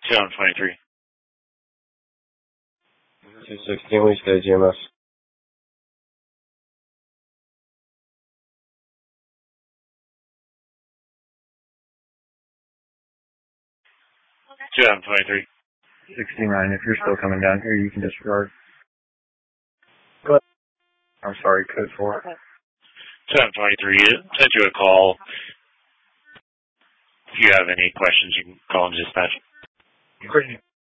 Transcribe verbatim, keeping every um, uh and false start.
seven twenty-three. two sixteen, we stay G M S. seven twenty-three. sixty-nine, if you're still coming down here, you can disregard. Go ahead. I'm sorry, code four. Okay. seven twenty-three, sent you a call. If you have any questions, you can call and dispatch. Great.